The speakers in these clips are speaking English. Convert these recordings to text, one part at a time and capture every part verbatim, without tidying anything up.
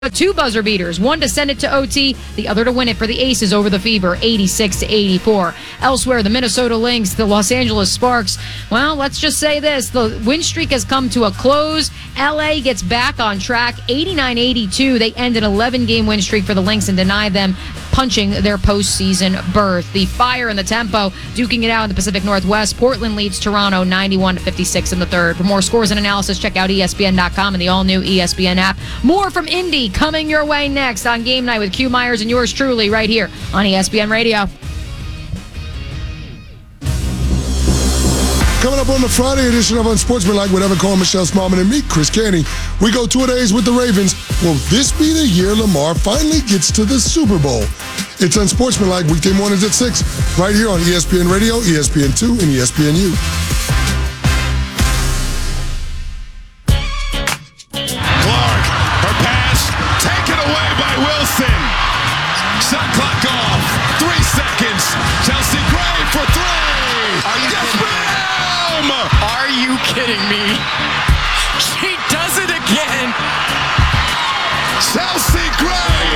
Two buzzer beaters, one to send it to O T, the other to win it for the Aces over the Fever, eighty-six to eighty-four. Elsewhere, the Minnesota Lynx, the Los Angeles Sparks. Well, let's just say this. The win streak has come to a close. L A gets back on track, eighty-nine eighty-two. They end an eleven-game win streak for the Lynx and deny them punching their postseason berth. The Fire and the Tempo duking it out in the Pacific Northwest. Portland leads Toronto ninety-one to fifty-six in the third. For more scores and analysis, check out E S P N dot com and the all-new E S P N app. More from Indy coming your way next on Game Night with Q Myers and yours truly right here on E S P N Radio. Coming up on the Friday edition of Unsportsmanlike with Evan Cohen, Michelle Smallman, and me, Chris Canty, we go two-a-days with the Ravens. Will this be the year Lamar finally gets to the Super Bowl? It's Unsportsmanlike weekday mornings at six, right here on E S P N Radio, E S P N two, and E S P N U. Clark, her pass, taken away by Wilson. Shot clock off, three seconds. Chelsea Gray for three. Are you yes, ma'am! Are you kidding me? She does it again. Chelsea Gray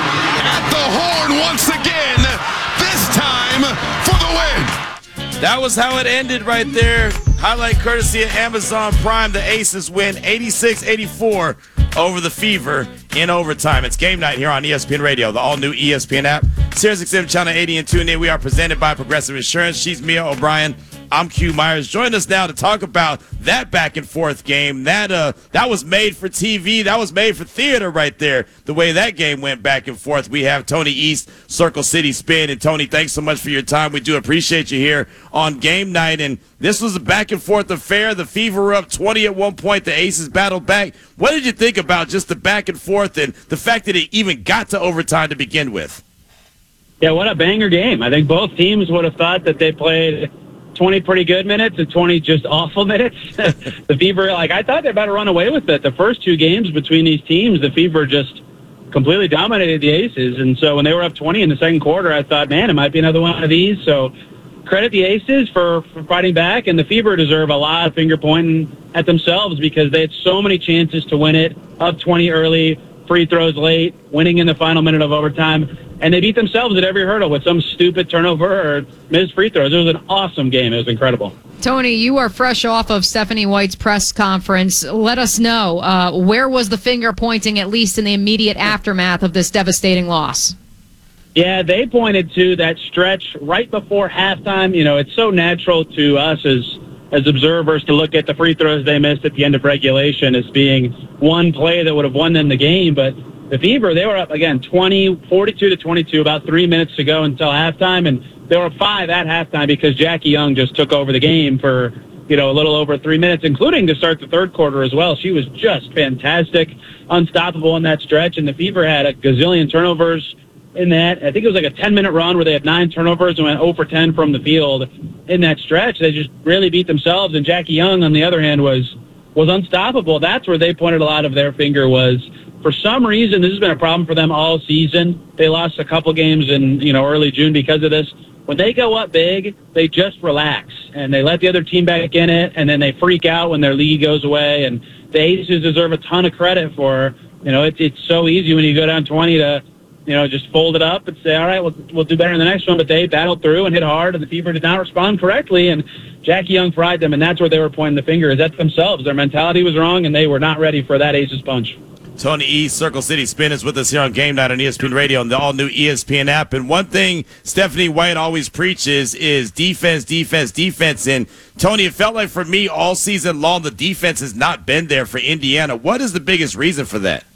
at the horn once again, this time for the win. That was how it ended right there. Highlight courtesy of Amazon Prime. The Aces win eighty-six eighty-four over the Fever in overtime. It's Game Night here on E S P N Radio, the all-new E S P N app. Sirius X M Channel eighty and tune in. We are presented by Progressive Insurance. She's Mia O'Brien. I'm Q Myers. Join us now to talk about that back and forth game. That uh, that was made for T V. That was made for theater right there. The way that game went back and forth. We have Tony East, Circle City Spin. And Tony, thanks so much for your time. We do appreciate you here on Game Night. And this was a back and forth affair. The Fever were up twenty at one point. The Aces battled back. What did you think about just the back and forth and the fact that it even got to overtime to begin with? Yeah, what a banger game. I think both teams would have thought that they played twenty pretty good minutes and twenty just awful minutes. The Fever, like, I thought they were about to run away with it. The first two games between these teams, the Fever just completely dominated the Aces. And so when they were up twenty in the second quarter, I thought, man, it might be another one of these. So credit the Aces for, for fighting back, and the Fever deserve a lot of finger pointing at themselves because they had so many chances to win it, up twenty early, free throws late, winning in the final minute of overtime. And they beat themselves at every hurdle with some stupid turnover or missed free throws. It was an awesome game. It was incredible. Tony, you are fresh off of Stephanie White's press conference. Let us know, uh, where was the finger pointing, at least in the immediate aftermath of this devastating loss? Yeah, they pointed to that stretch right before halftime. You know, it's so natural to us as as observers to look at the free throws they missed at the end of regulation as being one play that would have won them the game. But the Fever, they were up, again, twenty, forty-two to twenty-two, about three minutes to go until halftime, and they were five at halftime because Jackie Young just took over the game for, you know, a little over three minutes, including to start the third quarter as well. She was just fantastic, unstoppable in that stretch, and the Fever had a gazillion turnovers in that. I think it was like a ten-minute run where they had nine turnovers and went zero for ten from the field in that stretch. They just really beat themselves, and Jackie Young, on the other hand, was was unstoppable. That's where they pointed a lot of their finger was, for some reason, this has been a problem for them all season. They lost a couple games in, you know, early June because of this. When they go up big, they just relax, and they let the other team back in it, and then they freak out when their lead goes away. And the Aces deserve a ton of credit for, you know, it's it's so easy when you go down twenty to, you know, just fold it up and say, all right, we'll, we'll do better in the next one. But they battled through and hit hard, and the Fever did not respond correctly. And Jackie Young fried them, and that's where they were pointing the finger, is at themselves. Their mentality was wrong, and they were not ready for that Aces punch. Tony East, Circle City Spin, is with us here on Game Night on E S P N Radio and the all-new E S P N app. And one thing Stephanie White always preaches is defense, defense, defense. And, Tony, it felt like for me all season long the defense has not been there for Indiana. What is the biggest reason for that?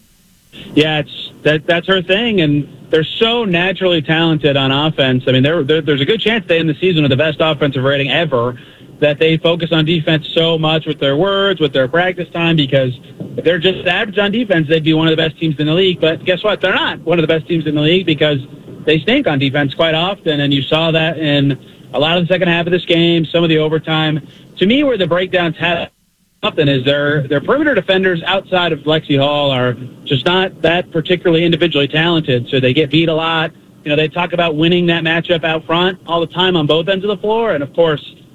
Yeah, it's that that's her thing, and they're so naturally talented on offense. I mean, they're, they're, there's a good chance they end the season with the best offensive rating ever, that they focus on defense so much with their words, with their practice time, because if they're just average on defense, they'd be one of the best teams in the league. But guess what? They're not one of the best teams in the league because they stink on defense quite often, and you saw that in a lot of the second half of this game, some of the overtime. To me, where the breakdowns have something is their their perimeter defenders outside of Lexi Hall are just not that particularly individually talented, so they get beat a lot. You know, they talk about winning that matchup out front all the time on both ends of the floor, and of course,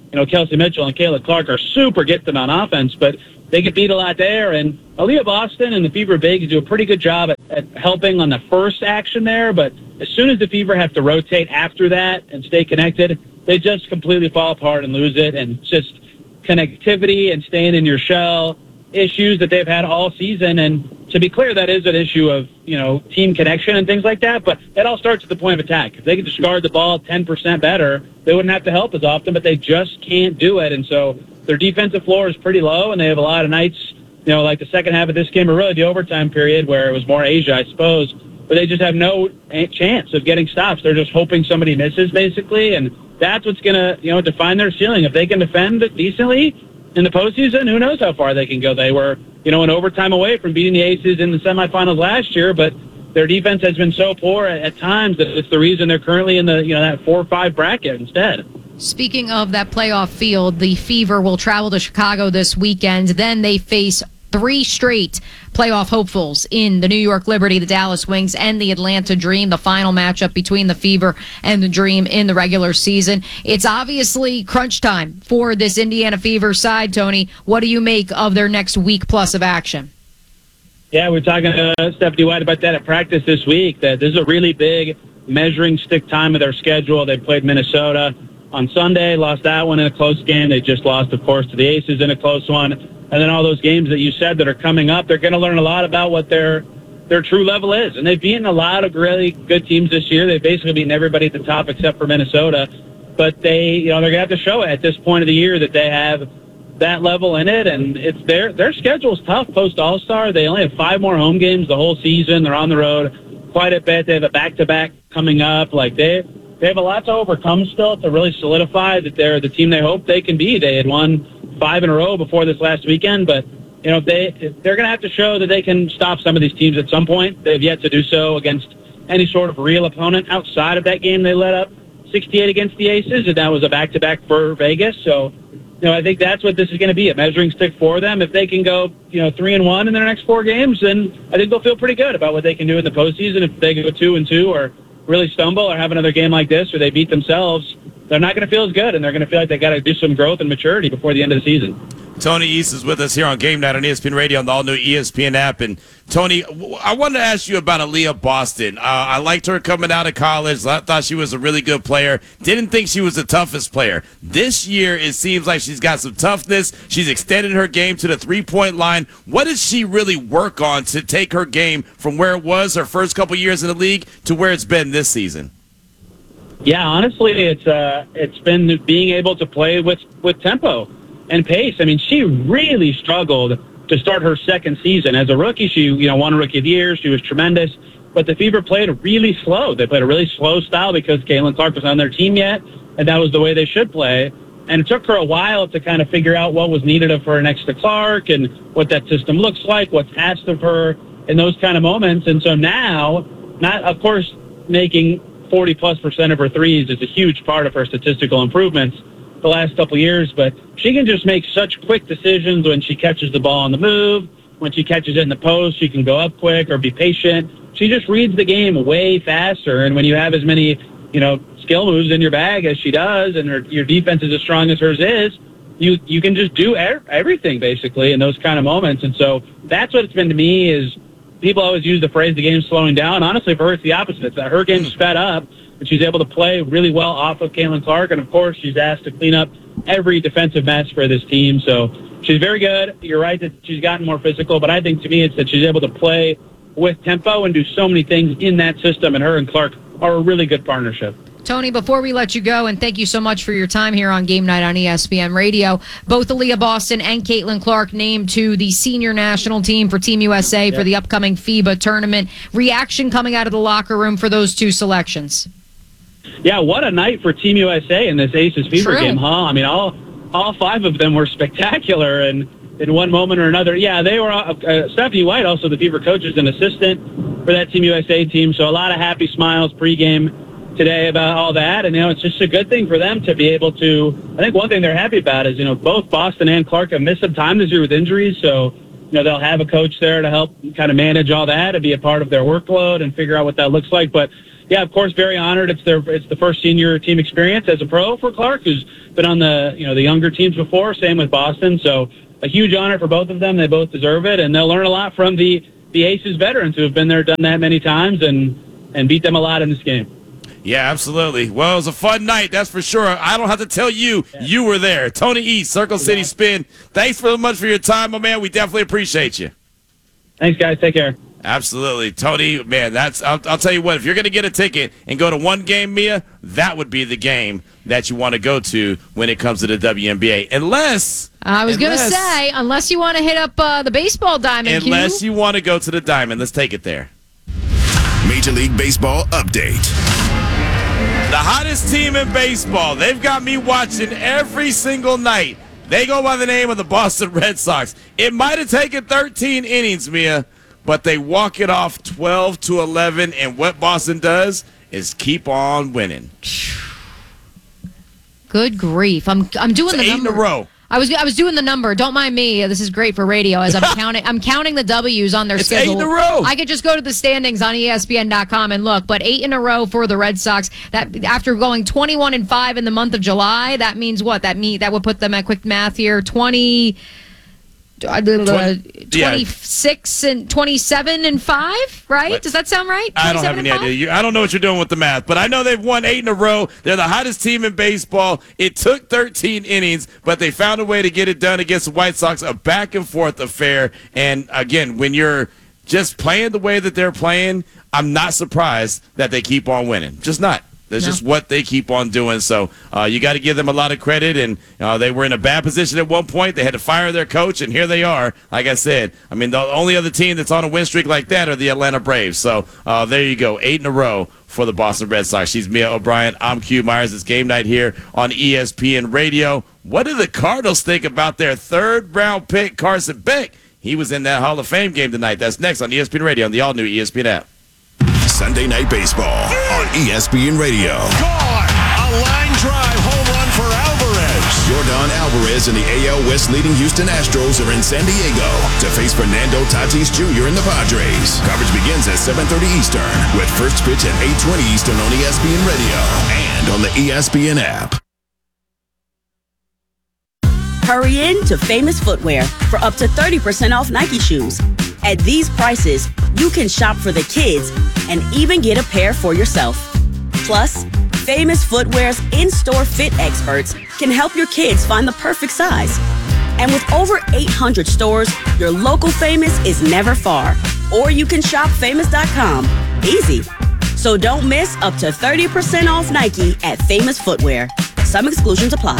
you know, Kelsey Mitchell and Kayla Clark are super gifted on offense, but they get beat a lot there. And Aaliyah Boston and the Fever Bigs do a pretty good job at, at helping on the first action there, but as soon as the Fever have to rotate after that and stay connected, they just completely fall apart and lose it. And it's just connectivity and staying in your shell issues that they've had all season. And to be clear, that is an issue of, you know, team connection and things like that, but it all starts at the point of attack. If they could discard the ball ten percent better, they wouldn't have to help as often, but they just can't do it. And so their defensive floor is pretty low, and they have a lot of nights, you know, like the second half of this game, or really the overtime period where it was more Asia, I suppose, but they just have no chance of getting stops. They're just hoping somebody misses, basically, and that's what's going to, you know, define their ceiling. If they can defend decently in the postseason, who knows how far they can go. They were, you know, an overtime away from beating the Aces in the semifinals last year, but their defense has been so poor at, at times that it's the reason they're currently in the, you know, that four or five bracket instead. Speaking of that playoff field, the Fever will travel to Chicago this weekend. Then they face three straight playoff hopefuls in the New York Liberty, the Dallas Wings, and the Atlanta Dream, the final matchup between the Fever and the Dream in the regular season. It's obviously crunch time for this Indiana Fever side, Tony. What do you make of their next week plus of action? Yeah, we we're talking to Stephanie White about that at practice this week, that this is a really big measuring stick time of their schedule. They played Minnesota on Sunday, lost that one in a close game. They just lost, of course, to the Aces in a close one. And then all those games that you said that are coming up, they're going to learn a lot about what their their true level is. And they've beaten a lot of really good teams this year. They've basically beaten everybody at the top except for Minnesota. But they, you know, they're going to have to show it at this point of the year that they have that level in it. And it's their their schedule's tough post All-Star. They only have five more home games the whole season. They're on the road quite a bit. They have a back-to-back coming up. Like they they have a lot to overcome still to really solidify that they're the team they hope they can be. They had won five in a row before this last weekend, but you know, if they if they're going to have to show that they can stop some of these teams at some point. They've yet to do so against any sort of real opponent outside of that game they let up sixty-eight against the Aces, and that was a back-to-back for Vegas. So, you know, I think that's what this is going to be, a measuring stick for them. If they can go, you know, three and one in their next four games, then I think they'll feel pretty good about what they can do in the postseason. If they go two and two, or really stumble, or have another game like this, or they beat themselves, they're not going to feel as good, and they're going to feel like they got to do some growth and maturity before the end of the season. Tony East is with us here on Game Night on E S P N Radio on the all-new E S P N app. And, Tony, I wanted to ask you about Aaliyah Boston. Uh, I liked her coming out of college. I thought she was a really good player. Didn't think she was the toughest player. This year, it seems like she's got some toughness. She's extended her game to the three-point line. What does she really work on to take her game from where it was her first couple years in the league to where it's been this season? Yeah, honestly, it's uh, it's been being able to play with, with tempo and pace. I mean, she really struggled to start her second season. As a rookie, she, you know, won Rookie of the Year. She was tremendous. But the Fever played really slow. They played a really slow style because Caitlin Clark was on their team yet, and that was the way they should play. And it took her a while to kind of figure out what was needed of her next to Clark and what that system looks like, what's asked of her in those kind of moments. And so now, not, of course, making forty plus percent of her threes is a huge part of her statistical improvements the last couple of years, but she can just make such quick decisions when she catches the ball on the move. When she catches it in the post, she can go up quick or be patient. She just reads the game way faster, and when you have as many, you know, skill moves in your bag as she does, and her, your defense is as strong as hers is, you you can just do er- everything basically in those kind of moments. And so that's what it's been to me. Is people always use the phrase the game's slowing down. Honestly, for her, it's the opposite. It's that her game's sped up, and she's able to play really well off of Caitlin Clark. And, of course, she's asked to clean up every defensive mess for this team. So she's very good. You're right that she's gotten more physical, but I think to me it's that she's able to play with tempo and do so many things in that system, and her and Clark are a really good partnership. Tony, before we let you go, and thank you so much for your time here on Game Night on E S P N Radio, both Aaliyah Boston and Caitlin Clark named to the senior national team for Team U S A yep. for the upcoming FIBA tournament. Reaction coming out of the locker room for those two selections? Yeah, what a night for Team U S A in this Aces Fever True. game, huh? I mean, all all five of them were spectacular, and in one moment or another, yeah, they were. Uh, uh, Stephanie White, also the Fever coach, is an assistant for that Team U S A team, so a lot of happy smiles pregame today about all that, and you know, it's just a good thing for them to be able to. I think one thing they're happy about is, you know, both Boston and Clark have missed some time this year with injuries, so you know they'll have a coach there to help kind of manage all that and be a part of their workload and figure out what that looks like. But yeah, of course, very honored. It's their it's the first senior team experience as a pro for Clark, who's been on the you know the younger teams before. Same with Boston. So a huge honor for both of them. They both deserve it, and they'll learn a lot from the the Aces veterans who have been there, done that many times, and and beat them a lot in this game. Yeah, absolutely. Well, it was a fun night, that's for sure. I don't have to tell you, yeah. you were there. Tony East, Circle City Spin. Thanks very much for your time, my man. We definitely appreciate you. Thanks, guys. Take care. Absolutely. Tony, man, that's I'll, I'll tell you what, if you're going to get a ticket and go to one game, Mia, that would be the game that you want to go to when it comes to the W N B A. Unless... I was going to say, unless you want to hit up uh, the baseball diamond. Unless Q. you want to go to the diamond. Let's take it there. Major League Baseball update. The hottest team in baseball. They've got me watching every single night. They go by the name of the Boston Red Sox. It might have taken thirteen innings, Mia, but they walk it off twelve to eleven, and what Boston does is keep on winning. Good grief. I'm I'm doing it's the eight number. in a row. I was I was doing the number. Don't mind me. This is great for radio as I'm counting I'm counting the W's on their it's schedule. Eight in a row. I could just go to the standings on E S P N dot com and look, but eight in a row for the Red Sox. That after going twenty-one and five in the month of July, that means what? That mean that would put them at quick math here twenty Uh, twenty, twenty-six yeah. and twenty-seven and five, right? What? Does that sound right? I don't have any idea. You, I don't know what you're doing with the math, but I know they've won eight in a row. They're the hottest team in baseball. It took thirteen innings, but they found a way to get it done against the White Sox, a back and forth affair. And again, when you're just playing the way that they're playing, I'm not surprised that they keep on winning. Just not. That's no. just what they keep on doing. So uh, you got to give them a lot of credit. And uh, they were in a bad position at one point. They had to fire their coach, and here they are. Like I said, I mean, the only other team that's on a win streak like that are the Atlanta Braves. So uh, there you go, eight in a row for the Boston Red Sox. She's Mia O'Brien. I'm Q Myers. It's game night here on E S P N Radio. What do the Cardinals think about their third-round pick, Carson Beck? He was in that Hall of Fame game tonight. That's next on E S P N Radio on the all-new E S P N app. Sunday Night Baseball on E S P N Radio. Gone! A line drive home run for Alvarez. Yordan Alvarez and the A L West leading Houston Astros are in San Diego to face Fernando Tatis Junior and the Padres. Coverage begins at seven thirty Eastern with first pitch at eight twenty Eastern on E S P N Radio and on the E S P N app. Hurry in to Famous Footwear for up to thirty percent off Nike shoes. At these prices, you can shop for the kids and even get a pair for yourself. Plus, Famous Footwear's in-store fit experts can help your kids find the perfect size. And with over eight hundred stores, your local Famous is never far. Or you can shop famous dot com. Easy. So don't miss up to thirty percent off Nike at Famous Footwear. Some exclusions apply.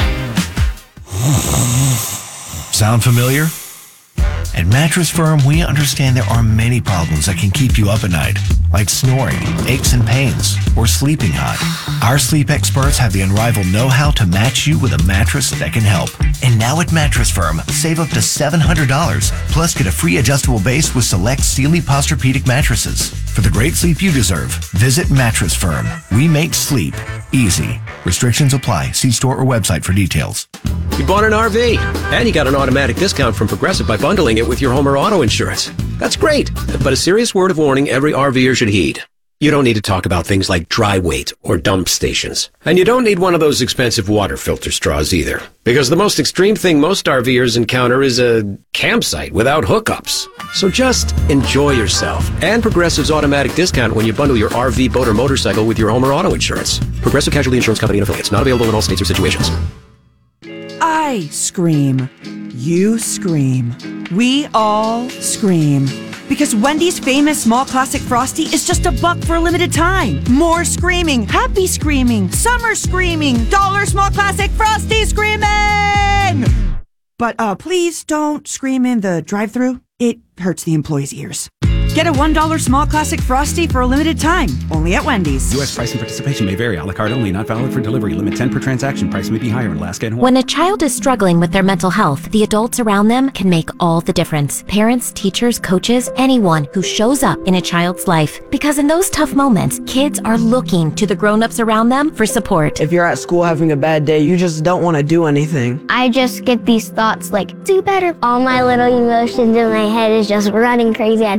Sound familiar? At Mattress Firm, we understand there are many problems that can keep you up at night, like snoring, aches and pains, or sleeping hot. Our sleep experts have the unrivaled know-how to match you with a mattress that can help. And now at Mattress Firm, save up to seven hundred dollars, plus get a free adjustable base with select Sealy Posturepedic mattresses. For the great sleep you deserve, visit Mattress Firm. We make sleep easy. Restrictions apply. See store or website for details. You bought an R V, and you got an automatic discount from Progressive by bundling it with your home or auto insurance. That's great, but a serious word of warning every RVer should heed. You don't need to talk about things like dry weight or dump stations. And you don't need one of those expensive water filter straws either. Because the most extreme thing most RVers encounter is a campsite without hookups. So just enjoy yourself. And Progressive's automatic discount when you bundle your R V, boat, or motorcycle with your home or auto insurance. Progressive Casualty Insurance Company and affiliates. Not available in all states or situations. I scream. You scream. We all scream. Because Wendy's famous small classic Frosty is just a buck for a limited time. More screaming, happy screaming, summer screaming, dollar small classic Frosty screaming! But uh, please don't scream in the drive-thru. It hurts the employees' ears. Get a one dollar small classic Frosty for a limited time, only at Wendy's. U S price and participation may vary. A la carte only, not valid for delivery. Limit ten per transaction. Price may be higher in Alaska and Hawaii. When a child is struggling with their mental health, the adults around them can make all the difference. Parents, teachers, coaches, anyone who shows up in a child's life. Because in those tough moments, kids are looking to the grown-ups around them for support. If you're at school having a bad day, you just don't want to do anything. I just get these thoughts like, do better. All my little emotions in my head is just running crazy. I don't know what to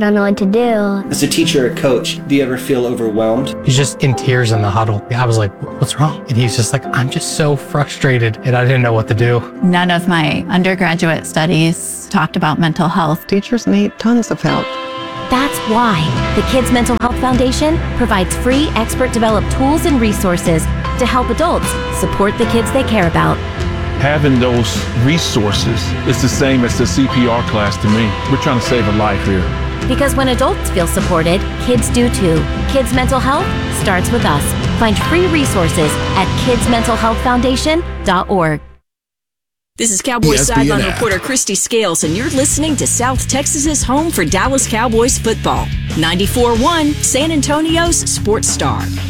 do. As a teacher or coach, do you ever feel overwhelmed? He's just in tears in the huddle. I was like, what's wrong? And he's just like, I'm just so frustrated, and I didn't know what to do. None of my undergraduate studies talked about mental health. Teachers need tons of help. That's why the Kids Mental Health Foundation provides free expert-developed tools and resources to help adults support the kids they care about. Having those resources is the same as the C P R class to me. We're trying to save a life here. Because when adults feel supported, kids do too. Kids Mental Health starts with us. Find free resources at kids mental health foundation dot org. This is Cowboys sideline reporter Christy Scales, and you're listening to South Texas's home for Dallas Cowboys football. ninety-four point one, San Antonio's Sports Star.